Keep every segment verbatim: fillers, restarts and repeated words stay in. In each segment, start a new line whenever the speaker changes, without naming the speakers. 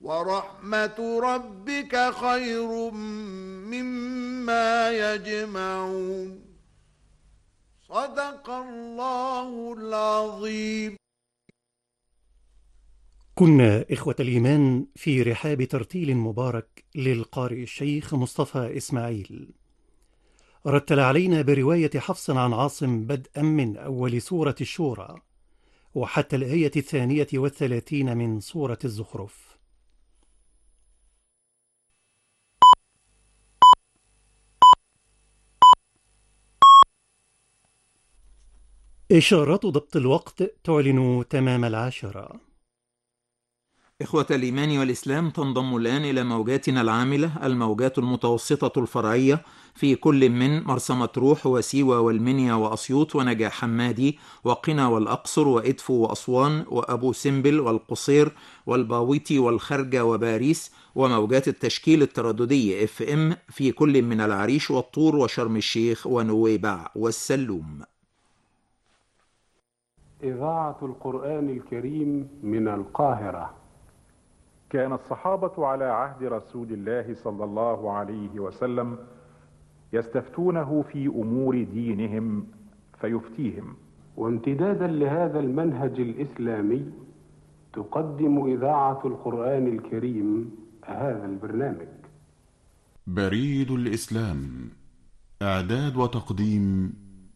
ورحمة ربك خير مما يجمعون. صدق الله العظيم.
كنا إخوة الإيمان في رحاب ترتيل مبارك للقارئ الشيخ مصطفى إسماعيل، رتل علينا برواية حفص عن عاصم بدءا من أول سورة الشورى وحتى الآية الثانية والثلاثين من سورة الزخرف. إشارات ضبط الوقت تعلن تمام العاشرة.
إخوة الإيمان والإسلام، تنضم الآن إلى موجاتنا العاملة الموجات المتوسطة الفرعية في كل من مرسى مطروح وسيوة والمنيا وأسيوط ونجع حمادي وقنا والأقصر وإدفو وأسوان وأبو سمبل والقصير والباويتي والخرجة وباريس، وموجات التشكيل الترددي اف ام في كل من العريش والطور وشرم الشيخ ونويبع والسلوم.
إذاعة القرآن الكريم من القاهرة.
كان الصحابة على عهد رسول الله صلى الله عليه وسلم يستفتونه في أمور دينهم فيفتيهم.
وامتدادا لهذا المنهج الإسلامي تقدم إذاعة القرآن الكريم هذا البرنامج.
بريد الإسلام، إعداد وتقديم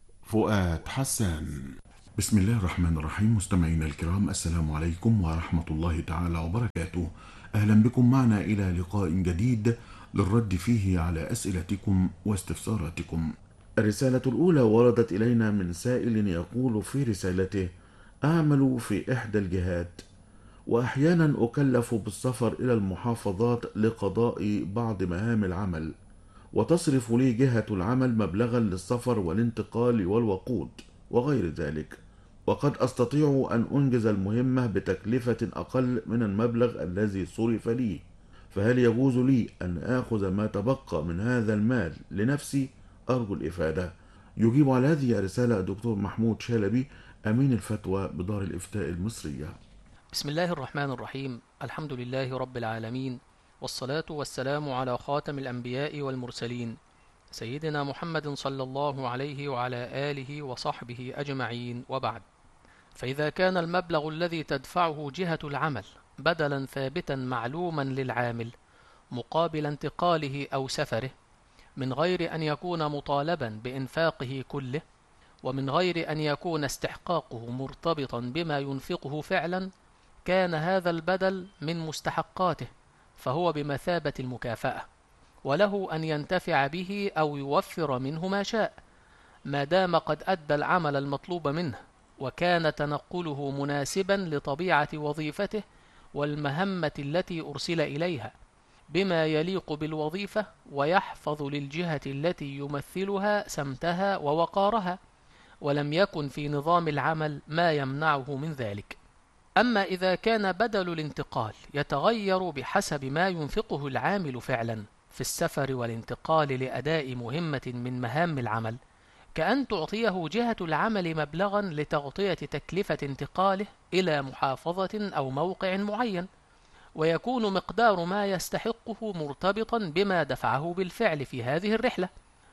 فؤاد حسان. بسم الله الرحمن الرحيم. مستمعينا الكرام، السلام عليكم ورحمة الله تعالى وبركاته. أهلا بكم معنا إلى لقاء جديد للرد فيه على أسئلتكم واستفساراتكم. الرسالة الأولى وردت إلينا من سائل يقول في رسالته: أعمل في إحدى الجهات، وأحيانا أكلف بالسفر إلى المحافظات لقضاء بعض مهام العمل، وتصرف لي جهة العمل مبلغا للسفر والانتقال والوقود وغير ذلك، وقد أستطيع أن أنجز المهمة بتكلفة أقل من المبلغ الذي صرف لي، فهل يجوز لي أن آخذ ما تبقى من هذا المال لنفسي؟ أرجو الإفادة. يجيب على هذه الرسالة الدكتور محمود شلبي، أمين الفتوى بدار الإفتاء المصرية.
بسم الله الرحمن الرحيم. الحمد لله رب العالمين، والصلاة والسلام على خاتم الأنبياء والمرسلين سيدنا محمد صلى الله عليه وعلى آله وصحبه أجمعين، وبعد. فإذا كان المبلغ الذي تدفعه جهة العمل بدلا ثابتا معلوما للعامل مقابل انتقاله أو سفره، من غير أن يكون مطالبا بإنفاقه كله، ومن غير أن يكون استحقاقه مرتبطا بما ينفقه فعلا، كان هذا البدل من مستحقاته، فهو بمثابة المكافأة، وله أن ينتفع به أو يوفر منه ما شاء، ما دام قد أدى العمل المطلوب منه، وكان تنقله مناسبا لطبيعة وظيفته والمهمة التي أرسل إليها، بما يليق بالوظيفة ويحفظ للجهة التي يمثلها سمتها ووقارها، ولم يكن في نظام العمل ما يمنعه من ذلك. أما إذا كان بدل الانتقال يتغير بحسب ما ينفقه العامل فعلا في السفر والانتقال لأداء مهمة من مهام العمل، كأن تعطيه جهة العمل مبلغا لتغطية تكلفة انتقاله إلى محافظة أو موقع معين، ويكون مقدار ما يستحقه مرتبطا بما دفعه بالفعل في هذه الرحلة،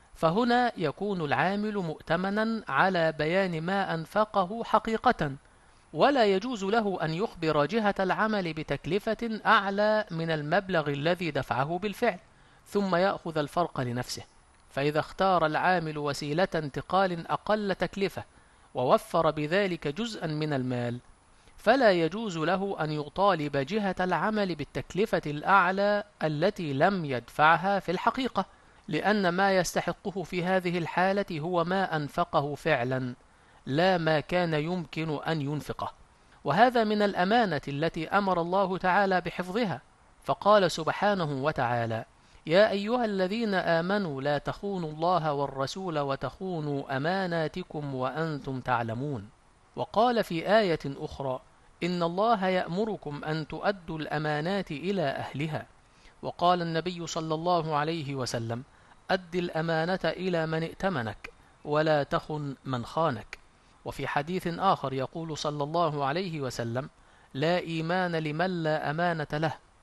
فهنا يكون العامل مؤتمنا على بيان ما أنفقه حقيقة، ولا يجوز له أن يخبر جهة العمل بتكلفة أعلى من المبلغ الذي دفعه بالفعل ثم يأخذ الفرق لنفسه. فإذا اختار العامل وسيلة انتقال أقل تكلفة ووفر بذلك جزءا من المال، فلا يجوز له أن يطالب جهة العمل بالتكلفة الأعلى التي لم يدفعها في الحقيقة، لأن ما يستحقه في هذه الحالة هو ما أنفقه فعلا، لا ما كان يمكن أن ينفقه. وهذا من الأمانة التي أمر الله تعالى بحفظها، فقال سبحانه وتعالى: يا أيها الذين آمنوا لا تخونوا الله والرسول وتخونوا أماناتكم وأنتم تعلمون. وقال في آية أخرى: إن الله يأمركم أن تؤدوا الأمانات إلى أهلها. وقال النبي صلى الله عليه وسلم: أد الأمانة إلى من ائتمنك ولا تخن من خانك. وفي حديث آخر يقول صلى الله عليه وسلم: لا إيمان لمن لا أمانة له،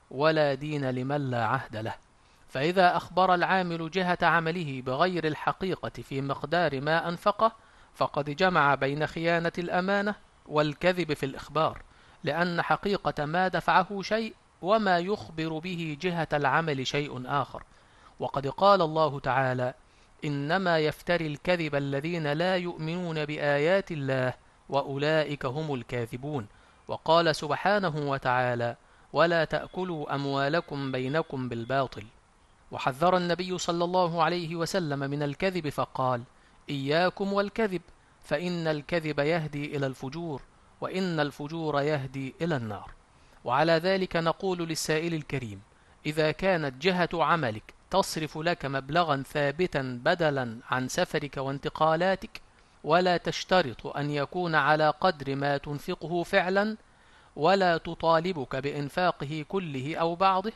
ولا دين لمن لا عهد له. فإذا أخبر العامل جهة عمله بغير الحقيقة في مقدار ما أنفقه فقد جمع بين خيانة الأمانة والكذب في الإخبار، لأن حقيقة ما دفعه شيء وما يخبر به جهة العمل شيء آخر. وقد قال الله تعالى: إنما يفتري الكذب الذين لا يؤمنون بآيات الله وأولئك هم الكاذبون. وقال سبحانه وتعالى: ولا تأكلوا أموالكم بينكم بالباطل. وحذر النبي صلى الله عليه وسلم من الكذب فقال: إياكم والكذب، فإن الكذب يهدي إلى الفجور، وإن الفجور يهدي إلى النار. وعلى ذلك نقول للسائل الكريم: إذا كانت جهة عملك تصرف لك مبلغا ثابتا بدلا عن سفرك وانتقالاتك، ولا تشترط أن يكون على قدر ما تنفقه فعلا، ولا تطالبك بإنفاقه كله أو بعضه،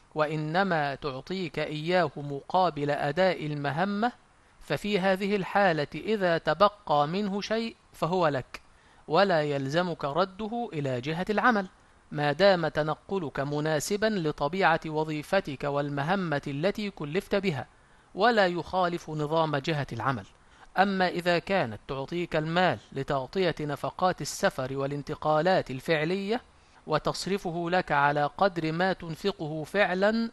وإنما تعطيك إياه مقابل أداء المهمة، ففي هذه الحالة إذا تبقى منه شيء فهو لك، ولا يلزمك رده إلى جهة العمل ما دام تنقلك مناسبا لطبيعة وظيفتك والمهمة التي كلفت بها، ولا يخالف نظام جهة العمل. أما إذا كانت تعطيك المال لتغطية نفقات السفر والانتقالات الفعلية وتصرفه لك على قدر ما تنفقه فعلا،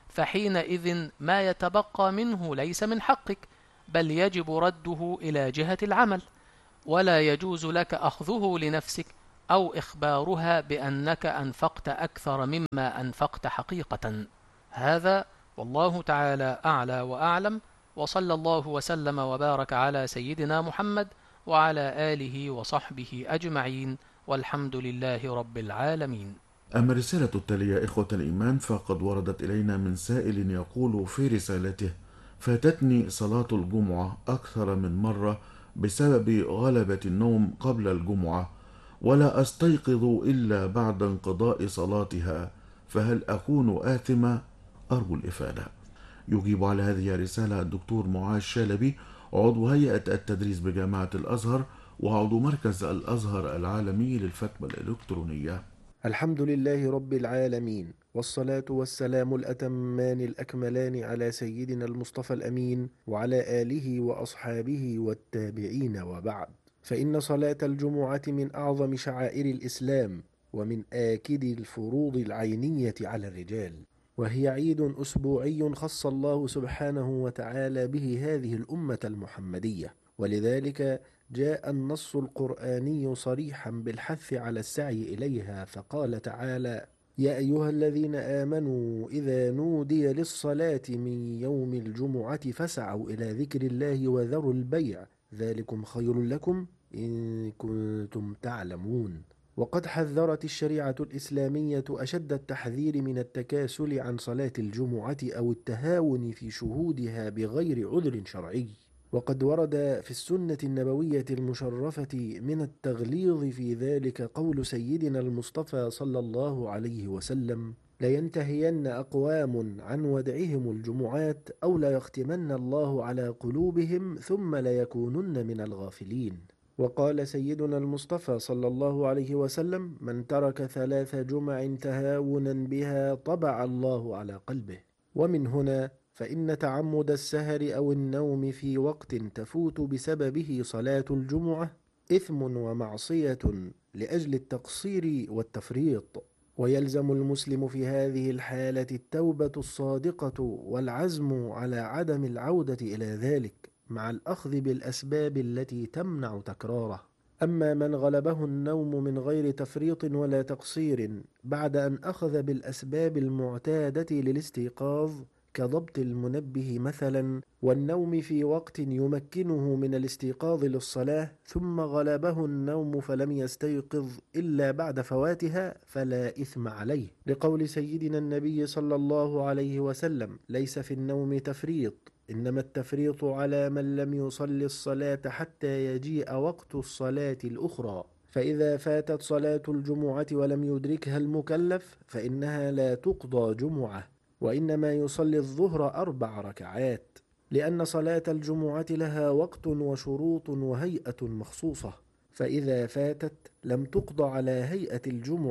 فحينئذ ما يتبقى منه ليس من حقك، بل يجب رده إلى جهة العمل، ولا يجوز لك أخذه لنفسك أو إخبارها بأنك أنفقت أكثر مما أنفقت حقيقة. هذا والله تعالى أعلى وأعلم، وصلى الله وسلم وبارك على سيدنا محمد وعلى آله وصحبه أجمعين، والحمد لله رب العالمين.
أما الرسالة التالية إخوة الإيمان فقد وردت إلينا من سائل يقول في رسالته: فاتتني صلاة الجمعة أكثر من مرة بسبب غلبة النوم قبل الجمعة، ولا أستيقظ إلا بعد انقضاء صلاتها، فهل أكون آثمة؟ أرجو الإفادة. يجيب على هذه الرسالة الدكتور معاذ شلبي، عضو هيئة التدريس بجامعة الأزهر وعضو مركز الأزهر العالمي للفتوى الإلكترونية.
الحمد لله رب العالمين، والصلاة والسلام الأتمان الأكملان على سيدنا المصطفى الأمين وعلى آله وأصحابه والتابعين، وبعد. فإن صلاة الجمعة من أعظم شعائر الإسلام ومن آكد الفروض العينية على الرجال، وهي عيد أسبوعي خص الله سبحانه وتعالى به هذه الأمة المحمدية، ولذلك جاء النص القرآني صريحا بالحث على السعي إليها، فقال تعالى: يا أيها الذين آمنوا إذا نودي للصلاة من يوم الجمعة فاسعوا إلى ذكر الله وذروا البيع ذلكم خير لكم إن كنتم تعلمون. وقد حذرت الشريعة الإسلامية أشد التحذير من التكاسل عن صلاة الجمعة أو التهاون في شهودها بغير عذر شرعي. وقد ورد في السنة النبوية المشرفة من التغليظ في ذلك قول سيدنا المصطفى صلى الله عليه وسلم: لينتهين أقوام عن ودعهم الجمعات أو ليختمن الله على قلوبهم ثم ليكونن من الغافلين. وقال سيدنا المصطفى صلى الله عليه وسلم: من ترك ثلاث جمع تهاونا بها طبع الله على قلبه. ومن هنا فإن تعمد السهر أو النوم في وقت تفوت بسببه صلاة الجمعة إثم ومعصية لأجل التقصير والتفريط، ويلزم المسلم في هذه الحالة التوبة الصادقة والعزم على عدم العودة إلى ذلك مع الأخذ بالأسباب التي تمنع تكراره. أما من غلبه النوم من غير تفريط ولا تقصير بعد أن أخذ بالأسباب المعتادة للاستيقاظ كضبط المنبه مثلا والنوم في وقت يمكنه من الاستيقاظ للصلاة، ثم غلبه النوم فلم يستيقظ إلا بعد فواتها، فلا إثم عليه، لقول سيدنا النبي صلى الله عليه وسلم: ليس في النوم تفريط، إنما التفريط على من لم يصلي الصلاة حتى يجيء وقت الصلاة الأخرى. فإذا فاتت صلاة الجمعة ولم يدركها المكلف فإنها لا تقضى جمعة، وإنما يصلي الظهر أربع ركعات، لأن صلاة الجمعة لها وقت وشروط وهيئة مخصوصة، فإذا فاتت لم تقضى على هيئة الجمعة،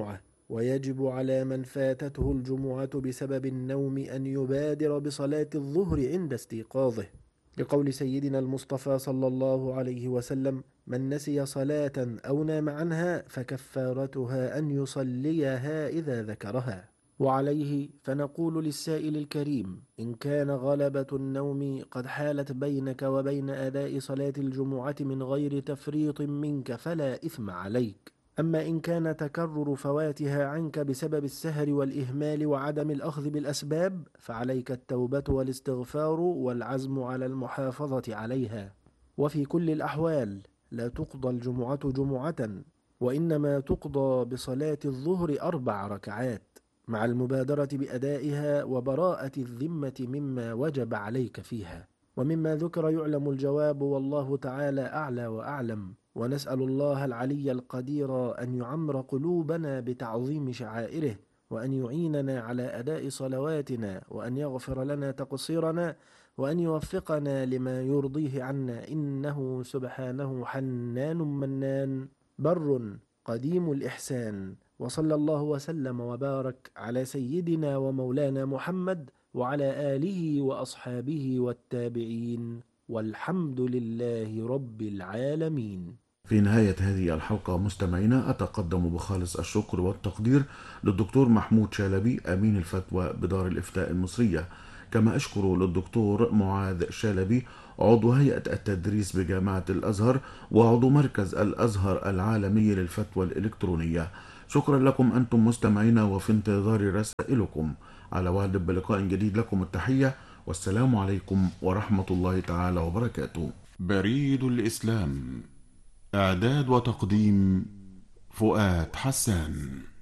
ويجب على من فاتته الجمعة بسبب النوم أن يبادر بصلاة الظهر عند استيقاظه، لقول سيدنا المصطفى صلى الله عليه وسلم: من نسي صلاة أو نام عنها فكفارتها أن يصليها إذا ذكرها. وعليه فنقول للسائل الكريم: إن كان غلبة النوم قد حالت بينك وبين أداء صلاة الجمعة من غير تفريط منك فلا إثم عليك. أما إن كان تكرر فواتها عنك بسبب السهر والإهمال وعدم الأخذ بالأسباب فعليك التوبة والاستغفار والعزم على المحافظة عليها. وفي كل الأحوال لا تقضى الجمعة جمعة، وإنما تقضى بصلاة الظهر أربع ركعات مع المبادرة بأدائها وبراءة الذمة مما وجب عليك فيها. ومما ذكر يعلم الجواب، والله تعالى أعلى وأعلم. ونسأل الله العلي القدير أن يعمر قلوبنا بتعظيم شعائره، وأن يعيننا على أداء صلواتنا، وأن يغفر لنا تقصيرنا، وأن يوفقنا لما يرضيه عنا، إنه سبحانه حنان منان بر قديم الإحسان. وصلى الله وسلم وبارك على سيدنا ومولانا محمد وعلى آله وأصحابه والتابعين، والحمد لله رب العالمين.
في نهاية هذه الحلقة مستمعينا أتقدم بخالص الشكر والتقدير للدكتور محمود شلبي أمين الفتوى بدار الإفتاء المصرية، كما أشكر للدكتور معاذ شلبي عضو هيئة التدريس بجامعة الأزهر وعضو مركز الأزهر العالمي للفتوى الإلكترونية. شكرا لكم أنتم مستمعينا، وفي انتظار رسائلكم. على وعد بلقاء جديد، لكم التحية والسلام عليكم ورحمة الله تعالى وبركاته. بريد الإسلام، إعداد وتقديم فؤاد حسان.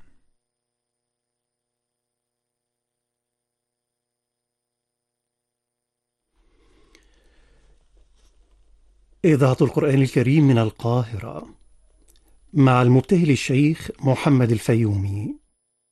إذاعة القرآن الكريم من القاهرة، مع المبتهل الشيخ محمد الفيومي.